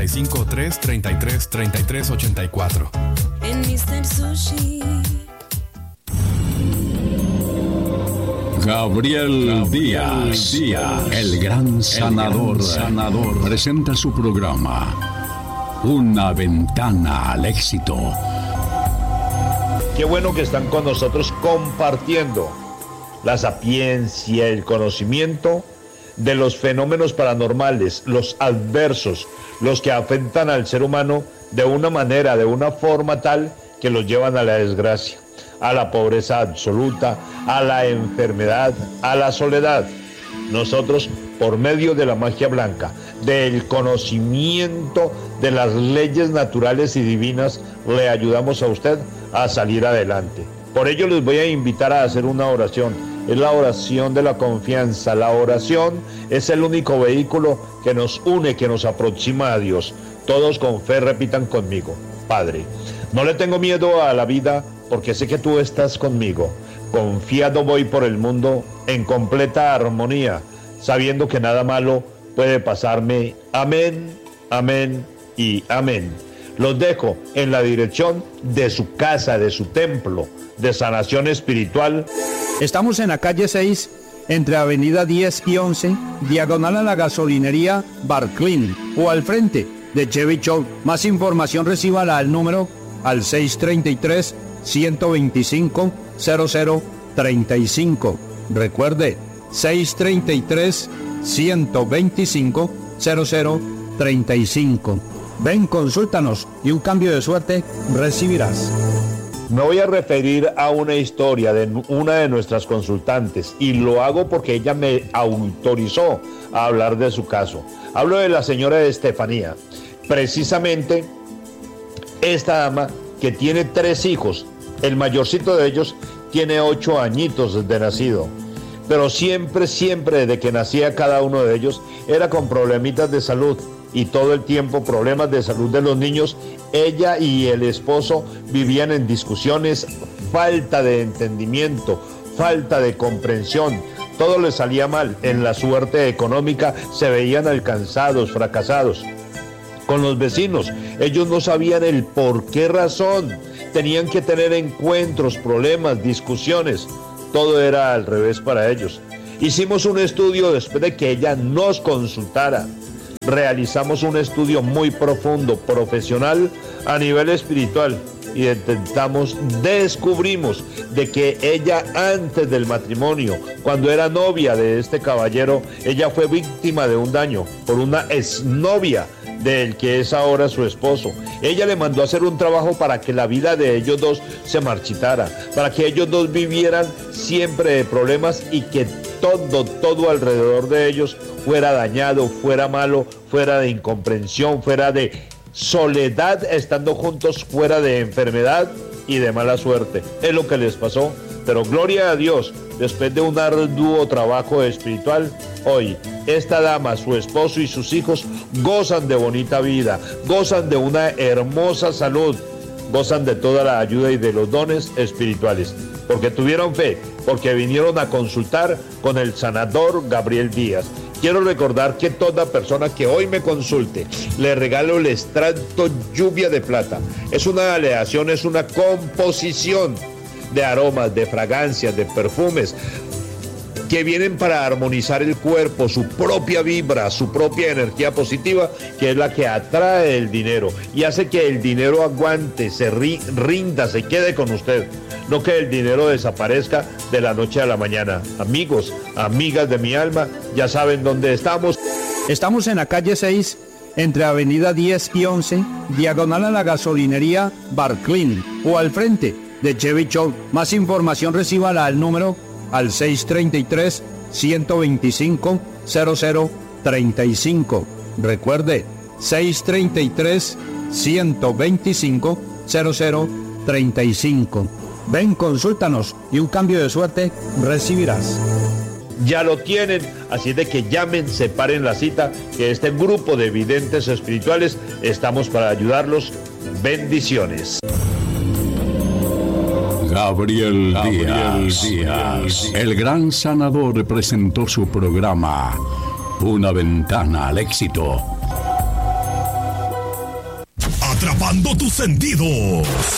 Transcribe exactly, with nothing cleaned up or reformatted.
y cinco, tres, treinta y tres, treinta y tres, ochenta y cuatro. En mister Sushi. Gabriel Díaz, Díaz, el gran sanador, el gran sanador, presenta su programa Una Ventana al Éxito. Qué bueno que están con nosotros compartiendo la sapiencia, el conocimiento de los fenómenos paranormales, los adversos, los que afectan al ser humano de una manera, de una forma tal que los llevan a la desgracia, a la pobreza absoluta, a la enfermedad, a la soledad. Nosotros, por medio de la magia blanca, del conocimiento de las leyes naturales y divinas, le ayudamos a usted a salir adelante. Por ello les voy a invitar a hacer una oración. Es la oración de la confianza. La oración es el único vehículo que nos une, que nos aproxima a Dios. Todos con fe repitan conmigo: Padre, no le tengo miedo a la vida porque sé que tú estás conmigo. Confiado voy por el mundo en completa armonía, sabiendo que nada malo puede pasarme. Amén, amén y amén. Los dejo en la dirección de su casa, de su templo de sanación espiritual. Estamos en la calle seis, entre avenida diez y once, diagonal a la gasolinería Barclin, o al frente de Chevy Show. Más información recíbala al número al seis treinta y tres, ciento veinticinco, cero cero treinta y cinco. Recuerde, seis treinta y tres, ciento veinticinco, cero cero treinta y cinco. Ven, consúltanos y un cambio de suerte recibirás. Me voy a referir a una historia de una de nuestras consultantes y lo hago porque ella me autorizó a hablar de su caso. Hablo de la señora Estefanía. Precisamente esta dama que tiene tres hijos, el mayorcito de ellos tiene ocho añitos desde nacido, pero siempre, siempre desde que nacía cada uno de ellos era con problemitas de salud. Y todo el tiempo problemas de salud de los niños. Ella y el esposo vivían en discusiones, falta de entendimiento, falta de comprensión. Todo les salía mal. En la suerte económica se veían alcanzados, fracasados. Con los vecinos, ellos no sabían el por qué razón. Tenían que tener encuentros, problemas, discusiones. Todo era al revés para ellos. Hicimos un estudio después de que ella nos consultara. Realizamos un estudio muy profundo, profesional, a nivel espiritual, y intentamos, descubrimos de que ella antes del matrimonio, cuando era novia de este caballero, ella fue víctima de un daño por una exnovia del que es ahora su esposo. Ella le mandó a hacer un trabajo para que la vida de ellos dos se marchitara, para que ellos dos vivieran siempre de problemas y que todo, todo alrededor de ellos fuera dañado, fuera malo, fuera de incomprensión, fuera de soledad, estando juntos, fuera de enfermedad y de mala suerte. Es lo que les pasó, pero gloria a Dios, después de un arduo trabajo espiritual, hoy esta dama, su esposo y sus hijos gozan de bonita vida, gozan de una hermosa salud, gozan de toda la ayuda y de los dones espirituales, porque tuvieron fe, porque vinieron a consultar con el sanador Gabriel Díaz. Quiero recordar que toda persona que hoy me consulte, le regalo el extracto Lluvia de Plata. Es una aleación, es una composición de aromas, de fragancias, de perfumes, que vienen para armonizar el cuerpo, su propia vibra, su propia energía positiva, que es la que atrae el dinero y hace que el dinero aguante, se ri- rinda, se quede con usted. No que el dinero desaparezca de la noche a la mañana. Amigos, amigas de mi alma, ya saben dónde estamos. Estamos en la calle seis, entre avenida diez y once, diagonal a la gasolinería Barclin, o al frente de Chevy Show. Más información recíbala al número al seis treinta y tres, ciento veinticinco, cero cero treinta y cinco. Recuerde, seis treinta y tres, ciento veinticinco, cero cero treinta y cinco. Ven, consúltanos y un cambio de suerte recibirás. Ya lo tienen, así de que llamen, separen la cita, que este grupo de videntes espirituales estamos para ayudarlos. Bendiciones. Gabriel, Gabriel Díaz, Díaz, el gran sanador, presentó su programa Una Ventana al Éxito. atrapando tus sentidos.